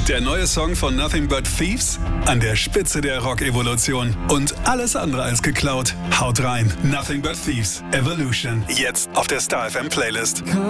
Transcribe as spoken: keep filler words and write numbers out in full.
Der neue Song von Nothing But Thieves? An der Spitze der Rock-Evolution. Und alles andere als geklaut. Haut rein. Nothing But Thieves. Evolution. Jetzt auf der Star F M Playlist.